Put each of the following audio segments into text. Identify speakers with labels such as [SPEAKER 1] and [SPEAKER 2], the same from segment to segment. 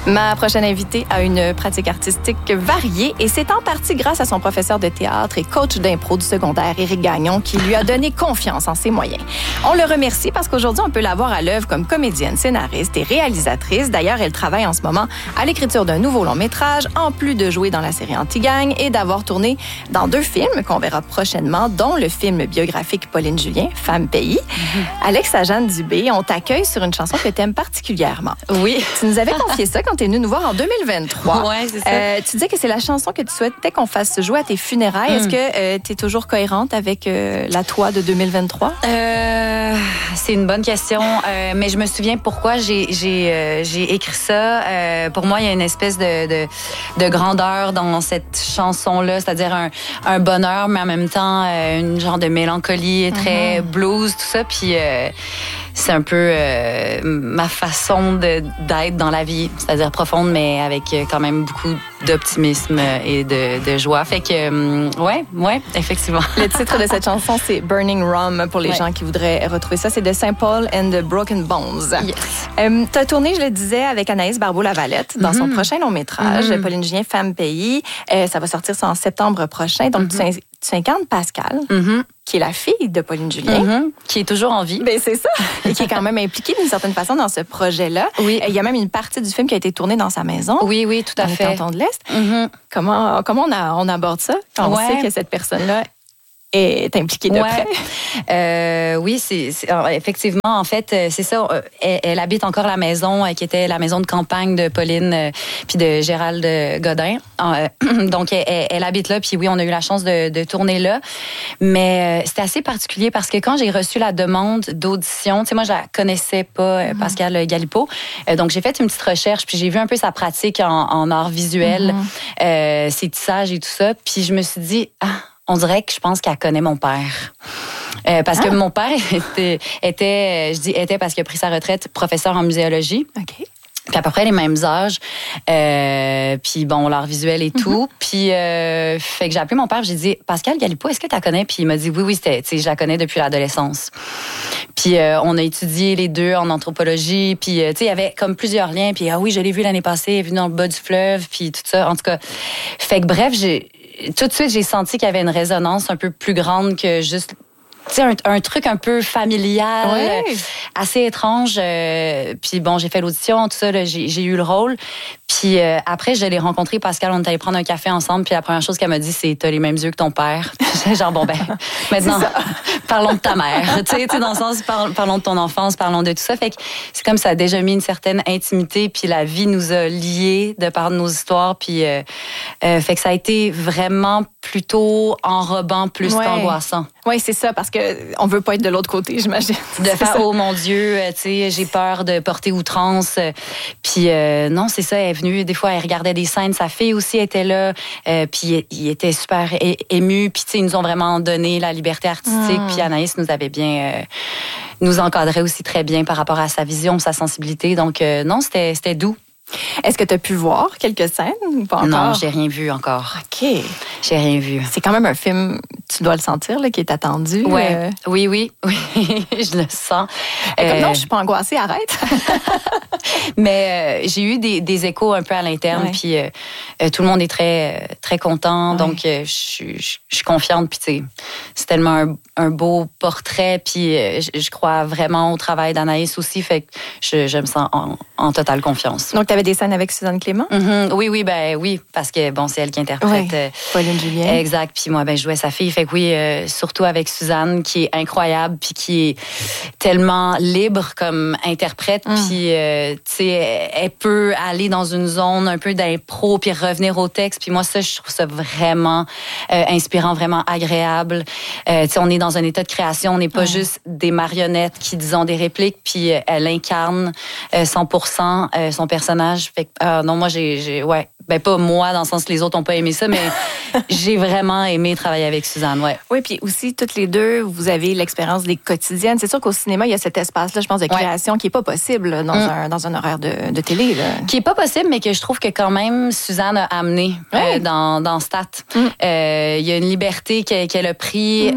[SPEAKER 1] Ma prochaine invitée a une pratique artistique variée et c'est en partie grâce à son professeur de théâtre et coach d'impro du secondaire, Éric Gagnon, qui lui a donné confiance en ses moyens. On le remercie parce qu'aujourd'hui, on peut la voir à l'œuvre comme comédienne, scénariste et réalisatrice. D'ailleurs, elle travaille en ce moment à l'écriture d'un nouveau long-métrage, en plus de jouer dans la série Anti-Gang et d'avoir tourné dans 2 films qu'on verra prochainement, dont le film biographique Pauline Julien, Femme Pays. Alexa-Jeanne Dubé, on t'accueille sur une chanson que tu aimes particulièrement.
[SPEAKER 2] Oui.
[SPEAKER 1] Tu nous avais confié ça quand tu es venue nous voir en 2023.
[SPEAKER 2] Oui, c'est ça.
[SPEAKER 1] Tu disais que c'est la chanson que tu souhaitais qu'on fasse jouer à tes funérailles. Est-ce que tu es toujours cohérente avec la toi de 2023?
[SPEAKER 2] C'est une bonne question, mais je me souviens pourquoi j'ai écrit ça. Pour moi, il y a une espèce de grandeur dans cette chanson-là, c'est-à-dire un bonheur, mais en même temps, une genre de mélancolie très blues, tout ça. Puis c'est un peu ma façon d'être dans la vie, c'est-à-dire profonde, mais avec quand même beaucoup d'optimisme et de joie. Fait que, ouais, effectivement.
[SPEAKER 1] Le titre de cette chanson, c'est Burning Rum, pour les gens qui voudraient retrouver ça. C'est de Saint Paul and the Broken Bones.
[SPEAKER 2] Yes.
[SPEAKER 1] Tu as tourné, je le disais, avec Anaïs Barbeau-Lavalette dans son prochain long-métrage, Pauline Julien, Femme Pays. Ça va sortir ça en septembre prochain. Donc, tu incarnes Pascal, qui est la fille de Pauline Julien.
[SPEAKER 2] Qui est toujours en vie.
[SPEAKER 1] Ben, c'est ça. Et qui est quand même impliquée d'une certaine façon dans ce projet-là.
[SPEAKER 2] Oui.
[SPEAKER 1] Il y a même une partie du film qui a été tournée dans sa maison.
[SPEAKER 2] Oui, tout à fait.
[SPEAKER 1] Dans le canton de l'Est. Comment on aborde ça quand on sait que cette personne-là est impliquée de près?
[SPEAKER 2] Oui, c'est effectivement, en fait, c'est ça. Elle habite encore la maison qui était la maison de campagne de Pauline puis de Gérald Godin. Donc, elle habite là. Puis oui, on a eu la chance de tourner là. Mais c'était assez particulier parce que quand j'ai reçu la demande d'audition, tu sais, moi, je la connaissais pas, Pascal Galipeau. Donc, j'ai fait une petite recherche puis j'ai vu un peu sa pratique en art visuel, ses tissages et tout ça. Puis je me suis dit, on dirait que je pense qu'elle connaît mon père. Parce que mon père était parce qu'il a pris sa retraite, professeur en muséologie.
[SPEAKER 1] OK.
[SPEAKER 2] Puis à peu près les mêmes âges. Puis bon, l'art visuel et tout. Puis fait que j'ai appelé mon père, j'ai dit, Pascal Galipeau, est-ce que tu la connais? Puis il m'a dit, oui, je la connais depuis l'adolescence. Puis on a étudié les deux en anthropologie. Puis tu sais, il y avait comme plusieurs liens. Puis oui, je l'ai vu l'année passée, elle est venue dans le bas du fleuve. Puis tout ça. En tout cas, fait que bref, tout de suite, j'ai senti qu'il y avait une résonance un peu plus grande que juste, tu sais, un truc un peu familial, assez étrange. Puis bon, j'ai fait l'audition, tout ça, là, j'ai eu le rôle. Puis après, je l'ai rencontré, Pascal, on est allé prendre un café ensemble. Puis la première chose qu'elle m'a dit, c'est « T'as les mêmes yeux que ton père. » J'ai genre, bon, ben, maintenant, parlons de ta mère. Tu sais, dans le sens, parlons de ton enfance, parlons de tout ça. Fait que c'est comme ça a déjà mis une certaine intimité. Puis la vie nous a liés de par nos histoires. Puis fait que ça a été vraiment plutôt enrobant plus qu'angoissant.
[SPEAKER 1] Oui, c'est ça, parce qu'on veut pas être de l'autre côté, j'imagine.
[SPEAKER 2] De faire, oh mon Dieu, tu sais, j'ai peur de porter outrance. Puis non, c'est ça, elle est venue, des fois, elle regardait des scènes, sa fille aussi était là, puis il était super ému, puis tu sais, ils nous ont vraiment donné la liberté artistique, puis Anaïs nous avait bien, nous encadrait aussi très bien par rapport à sa vision, sa sensibilité, donc non, c'était doux.
[SPEAKER 1] Est-ce que tu as pu voir quelques scènes ou pas encore? Non,
[SPEAKER 2] j'ai rien vu encore.
[SPEAKER 1] OK.
[SPEAKER 2] J'ai rien vu.
[SPEAKER 1] C'est quand même un film, tu dois le sentir, là, qui est attendu.
[SPEAKER 2] Ouais. Oui, je le sens.
[SPEAKER 1] Non, je suis pas angoissée, arrête.
[SPEAKER 2] Mais j'ai eu des échos un peu à l'interne, puis tout le monde est très, très content, donc je suis confiante, puis tu sais, c'est tellement un beau portrait, puis je crois vraiment au travail d'Anaïs aussi, fait que je me sens en totale confiance.
[SPEAKER 1] Donc, tu avais des scènes avec Suzanne Clément?
[SPEAKER 2] Oui, parce que bon, c'est elle qui interprète
[SPEAKER 1] Pauline Julien.
[SPEAKER 2] Exact, puis moi, je jouais sa fille, fait que oui, surtout avec Suzanne, qui est incroyable, puis qui est tellement libre comme interprète, puis tu sais, elle peut aller dans une zone un peu d'impro, puis revenir au texte, puis moi, ça, je trouve ça vraiment inspirant, vraiment agréable. Tu sais, on est dans un état de création, on n'est pas juste des marionnettes qui disons des répliques, puis elle incarne 100% son personnage. Fait que, non, moi, ben pas moi, dans le sens que les autres n'ont pas aimé ça, mais j'ai vraiment aimé travailler avec Suzanne, ouais.
[SPEAKER 1] Oui, puis aussi, toutes les deux, vous avez l'expérience des quotidiennes. C'est sûr qu'au cinéma, il y a cet espace-là, je pense, de création qui est pas possible dans un horaire de télé. Là.
[SPEAKER 2] Qui est pas possible, mais que je trouve que quand même, Suzanne a amené dans Stat. Il y a une liberté qu'elle a pris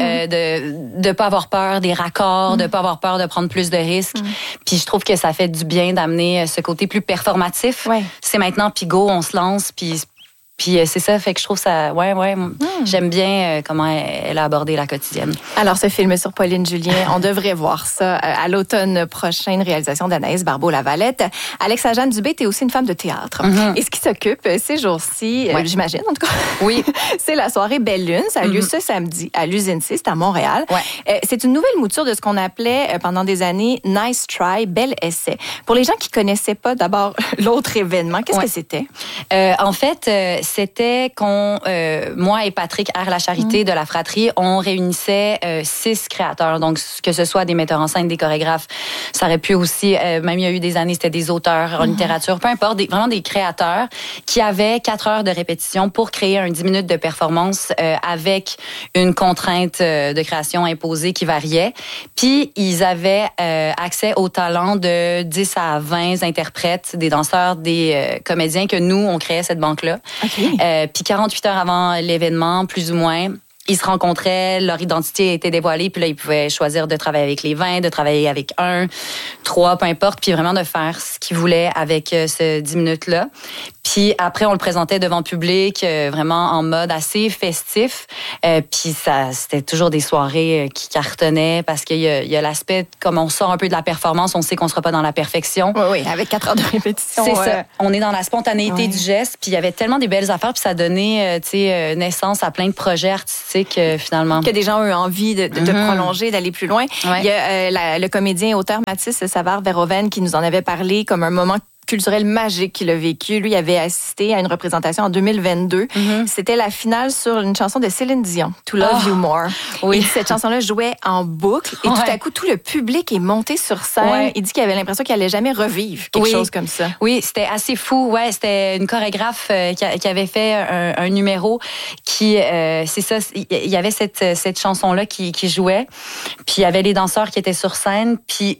[SPEAKER 2] de pas avoir peur des raccords, de pas avoir peur de prendre plus de risques. Puis je trouve que ça fait du bien d'amener ce côté plus performatif.
[SPEAKER 1] Ouais.
[SPEAKER 2] C'est maintenant, puis go, on se lance, puis c'est ça, fait que je trouve ça... j'aime bien comment elle a abordé la quotidienne.
[SPEAKER 1] Alors, ce film sur Pauline Julien, on devrait voir ça à l'automne prochain, une réalisation d'Anaïs Barbeau-Lavalette. Alexa-Jeanne Dubé, t'es aussi une femme de théâtre. Et ce qui s'occupe ces jours-ci, j'imagine en tout cas,
[SPEAKER 2] oui,
[SPEAKER 1] c'est la soirée Belle Lune. Ça a lieu ce samedi à l'Usine C, c'est à Montréal.
[SPEAKER 2] Ouais.
[SPEAKER 1] C'est une nouvelle mouture de ce qu'on appelait pendant des années Nice Try, Bel Essai. Pour les gens qui connaissaient pas d'abord l'autre événement, qu'est-ce que c'était?
[SPEAKER 2] En fait, c'était moi et Patrick R. La Charité de la Fratrie, on réunissait 6 créateurs. Donc, que ce soit des metteurs en scène, des chorégraphes, ça aurait pu aussi, même il y a eu des années, c'était des auteurs en littérature, peu importe, vraiment des créateurs qui avaient 4 heures de répétition pour créer un 10 minutes de performance avec une contrainte de création imposée qui variait. Puis, ils avaient accès au talent de 10 à 20 interprètes, des danseurs, des comédiens que nous, on créait cette banque-là.
[SPEAKER 1] Okay.
[SPEAKER 2] Puis 48 heures avant l'événement, plus ou moins, ils se rencontraient, leur identité était dévoilée, puis là, ils pouvaient choisir de travailler avec les 20, de travailler avec 1, 3, peu importe, puis vraiment de faire ce qu'ils voulaient avec ce 10 minutes-là. Puis après, on le présentait devant le public, vraiment en mode assez festif. Puis ça, c'était toujours des soirées qui cartonnaient parce qu'il y a l'aspect, comme on sort un peu de la performance, on sait qu'on sera pas dans la perfection.
[SPEAKER 1] Oui, avec 4 heures de répétition.
[SPEAKER 2] C'est ça. On est dans la spontanéité du geste. Puis il y avait tellement des belles affaires, puis ça donnait, naissance à plein de projets artistiques finalement.
[SPEAKER 1] Que des gens ont eu envie de prolonger, d'aller plus loin.
[SPEAKER 2] Ouais.
[SPEAKER 1] Il y a le comédien et auteur Mathis Savard-Verhoeven qui nous en avait parlé comme un moment culturel magique qu'il a vécu. Lui, il avait assisté à une représentation en 2022. C'était la finale sur une chanson de Céline Dion, To Love You More.
[SPEAKER 2] Oui.
[SPEAKER 1] Et cette chanson-là jouait en boucle. Et tout à coup, tout le public est monté sur scène. Ouais. Il dit qu'il avait l'impression qu'il allait jamais revivre quelque chose comme ça.
[SPEAKER 2] Oui, c'était assez fou. Ouais, c'était une chorégraphe qui avait fait un numéro qui, c'est ça, il y avait cette chanson-là qui jouait. Puis il y avait les danseurs qui étaient sur scène. Puis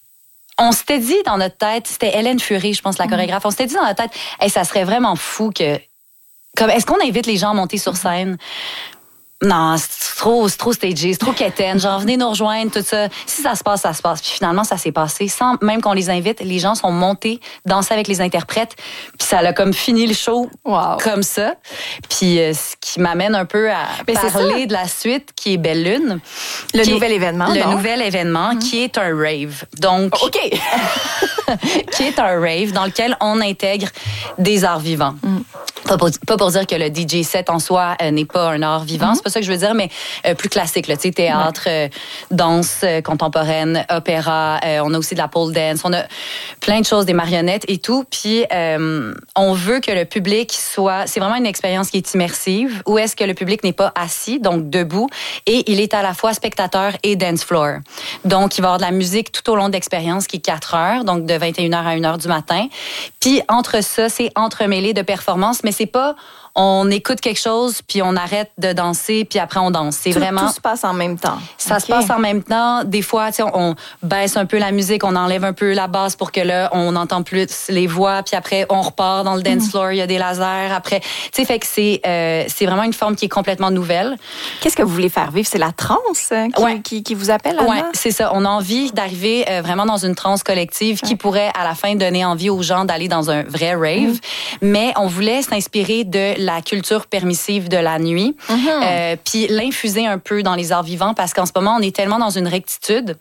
[SPEAKER 2] on s'était dit dans notre tête, c'était Hélène Fury, je pense, la chorégraphe, on s'était dit dans notre tête, hey, ça serait vraiment fou que... Est-ce qu'on invite les gens à monter sur scène? Non, c'est trop stagé, c'est trop quétaine. Genre, venez nous rejoindre, tout ça. Si ça se passe, ça se passe. Puis finalement, ça s'est passé. Sans même qu'on les invite, les gens sont montés, dansés avec les interprètes. Puis ça a comme fini le show comme ça. Puis ce qui m'amène un peu à parler de la suite, qui est Belle Lune.
[SPEAKER 1] Le nouvel événement,
[SPEAKER 2] qui est un rave. Donc, qui est un rave dans lequel on intègre des arts vivants. Pas pour dire que le DJ set en soi n'est pas un art vivant, c'est pas ça que je veux dire, mais plus classique, là, tu sais, théâtre, danse contemporaine, opéra, on a aussi de la pole dance, on a plein de choses, des marionnettes et tout, puis on veut que le public c'est vraiment une expérience qui est immersive, où est-ce que le public n'est pas assis, donc debout, et il est à la fois spectateur et dance floor. Donc, il va y avoir de la musique tout au long de l'expérience qui est 4 heures, donc de 21h à 1h du matin. Puis entre ça, c'est entremêlé de performances, mais c'est pas on écoute quelque chose puis on arrête de danser puis après on danse. C'est vraiment
[SPEAKER 1] tout se passe en même temps.
[SPEAKER 2] Ça se passe en même temps. Des fois, tu sais, on baisse un peu la musique, on enlève un peu la basse pour que là on entend plus les voix puis après on repart dans le dance floor, il y a des lasers après. Tu sais, fait que c'est vraiment une forme qui est complètement nouvelle.
[SPEAKER 1] Qu'est-ce que vous voulez faire vivre? C'est la transe qui vous appelle là-dedans?
[SPEAKER 2] Ouais, c'est ça. On a envie d'arriver vraiment dans une transe collective qui pourrait à la fin donner envie aux gens d'aller dans un vrai rave. Mais on voulait s'inspirer de la culture permissive de la nuit, puis l'infuser un peu dans les arts vivants parce qu'en ce moment, on est tellement dans une rectitude.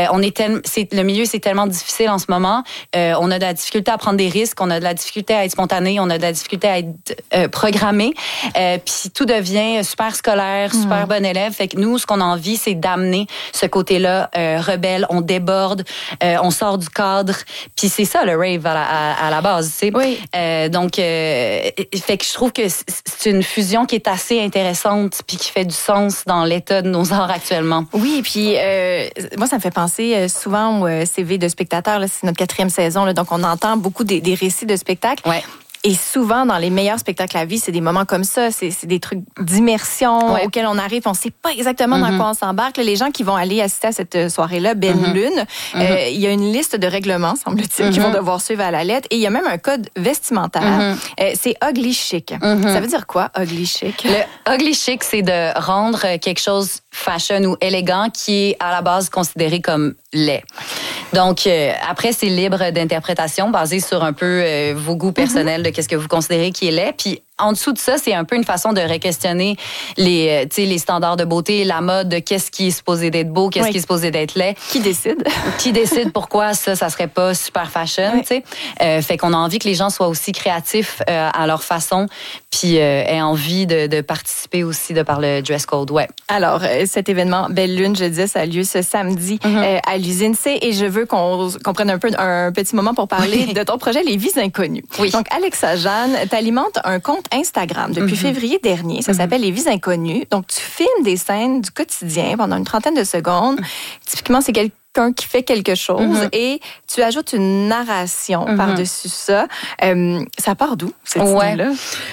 [SPEAKER 2] Le milieu, c'est tellement difficile en ce moment. On a de la difficulté à prendre des risques, on a de la difficulté à être spontané, on a de la difficulté à être programmé. Puis tout devient super scolaire, super bon élève. Fait que nous, ce qu'on a envie, c'est d'amener ce côté-là rebelle. On déborde, on sort du cadre. Puis c'est ça, le rave à la base, tu sais. Oui. Donc, fait que je trouve que c'est une fusion qui est assez intéressante puis qui fait du sens dans l'état de nos arts actuellement.
[SPEAKER 1] Oui, puis moi, ça me fait penser souvent au CV de spectateurs. Là, c'est notre 4e saison, là, donc on entend beaucoup des récits de spectacles.
[SPEAKER 2] Ouais.
[SPEAKER 1] Et souvent, dans les meilleurs spectacles à vie, c'est des moments comme ça. C'est des trucs d'immersion auxquels on arrive. On ne sait pas exactement dans quoi on s'embarque. Les gens qui vont aller assister à cette soirée-là, Belle Lune, il y a une liste de règlements, semble-t-il, qu'ils vont devoir suivre à la lettre. Et il y a même un code vestimentaire. C'est ugly chic. Ça veut dire quoi, ugly chic?
[SPEAKER 2] Le ugly chic, c'est de rendre quelque chose fashion ou élégant qui est à la base considéré comme laid. Donc, après, c'est libre d'interprétation basé sur un peu vos goûts personnels de qu'est-ce que vous considérez qui est laid. Puis, en dessous de ça, c'est un peu une façon de re-questionner les standards de beauté, la mode, de qu'est-ce qui est supposé d'être beau, qu'est-ce qui est supposé d'être laid.
[SPEAKER 1] Qui décide?
[SPEAKER 2] Qui décide pourquoi ça serait pas super fashion, tu sais. Fait qu'on a envie que les gens soient aussi créatifs à leur façon, puis aient envie de participer aussi de par le dress code,
[SPEAKER 1] Alors, cet événement Belle Lune, je disais, ça a lieu ce samedi à l'usine C, et je veux qu'on prenne un petit moment pour parler de ton projet Les Vies Inconnues.
[SPEAKER 2] Oui.
[SPEAKER 1] Donc, Alexa Jeanne, t'alimentes un compte Instagram depuis février dernier. Ça s'appelle Les Vies Inconnues. Donc, tu filmes des scènes du quotidien pendant une trentaine de secondes. Typiquement, c'est quelqu'un qui fait quelque chose et tu ajoutes une narration par-dessus ça. Ça part d'où, cette idée-là?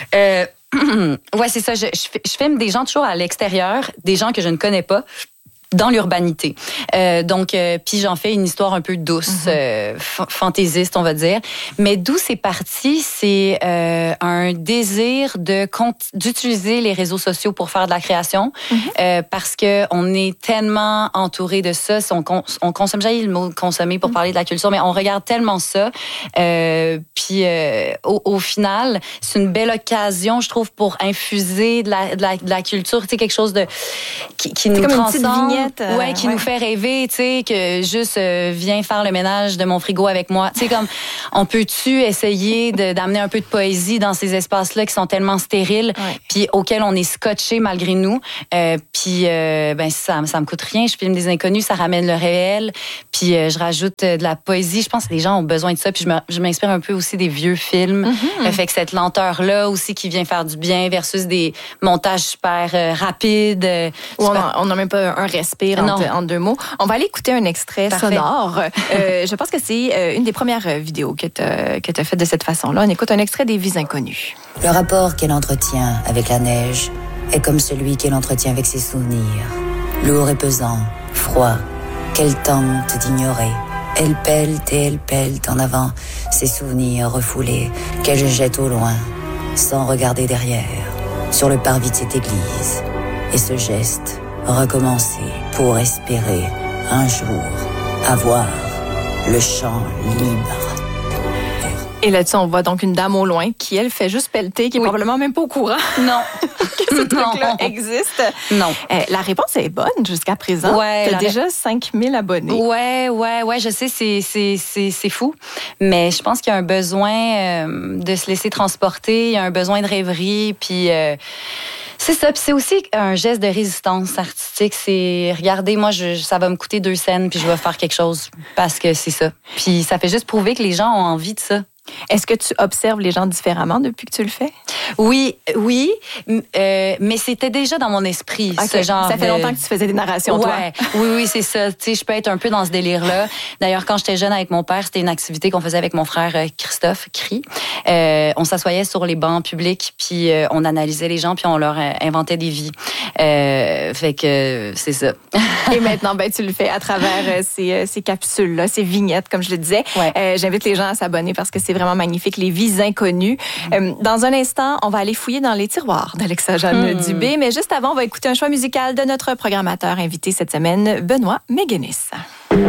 [SPEAKER 2] Ouais, c'est ça. Je filme des gens toujours à l'extérieur, des gens que je ne connais pas, dans l'urbanité. Puis j'en fais une histoire un peu douce, fantaisiste, on va dire. Mais d'où c'est parti, c'est un désir d'utiliser les réseaux sociaux pour faire de la création, parce que on est tellement entouré de ça. On consomme, j'ai le mot consommer pour parler de la culture, mais on regarde tellement ça. Puis au final, c'est une belle occasion, je trouve, pour infuser de la culture, tu sais, quelque chose qui nous transcende. Qui nous fait rêver, tu sais, que juste viens faire le ménage de mon frigo avec moi. Tu sais, comme, on peut-tu essayer d'amener un peu de poésie dans ces espaces-là qui sont tellement stériles, puis auxquels on est scotché malgré nous. Puis, ça me coûte rien. Je filme des inconnus, ça ramène le réel. Puis, je rajoute de la poésie. Je pense que les gens ont besoin de ça. Puis, je m'inspire un peu aussi des vieux films. Fait que cette lenteur-là aussi qui vient faire du bien versus des montages super rapides.
[SPEAKER 1] On n'a même pas un respect en deux mots. On va aller écouter un extrait sonore. Je pense que c'est une des premières vidéos que tu as faites de cette façon-là. On écoute un extrait des Vies Inconnues.
[SPEAKER 3] Le rapport qu'elle entretient avec la neige est comme celui qu'elle entretient avec ses souvenirs. Lourd et pesant, froid, qu'elle tente d'ignorer. Elle pèle en avant ses souvenirs refoulés qu'elle jette au loin, sans regarder derrière, sur le parvis de cette église. Et ce geste, recommencer pour espérer un jour avoir le champ libre.
[SPEAKER 1] Et là-dessus, on voit donc une dame au loin qui, elle, fait juste pelleter, qui est probablement même pas au courant.
[SPEAKER 2] Non.
[SPEAKER 1] que ce truc-là existe.
[SPEAKER 2] Non.
[SPEAKER 1] La réponse est bonne jusqu'à présent. T'as déjà 5000 abonnés.
[SPEAKER 2] Ouais, je sais, c'est fou. Mais je pense qu'il y a un besoin de se laisser transporter, il y a un besoin de rêverie, puis... c'est ça. Puis c'est aussi un geste de résistance artistique. C'est, regardez, moi, ça va me coûter 2 cents, puis je vais faire quelque chose parce que c'est ça. Puis ça fait juste prouver que les gens ont envie de ça.
[SPEAKER 1] Est-ce que tu observes les gens différemment depuis que tu le fais?
[SPEAKER 2] Oui, mais c'était déjà dans mon esprit, ce genre.
[SPEAKER 1] Ça fait longtemps que tu faisais des narrations, toi.
[SPEAKER 2] Oui, c'est ça. Tu sais, je peux être un peu dans ce délire-là. D'ailleurs, quand j'étais jeune avec mon père, c'était une activité qu'on faisait avec mon frère Christophe Cri. On s'assoyait sur les bancs publics, puis on analysait les gens, puis on leur inventait des vies. Fait que c'est ça.
[SPEAKER 1] Et maintenant, tu le fais à travers ces capsules-là, ces vignettes, comme je le disais. J'invite les gens à s'abonner parce que c'est vraiment magnifique, Les Vies Inconnues. Dans un instant, on va aller fouiller dans les tiroirs d'Alexa Jeanne Dubé, mais juste avant, on va écouter un choix musical de notre programmateur invité cette semaine, Benoît Méguenis.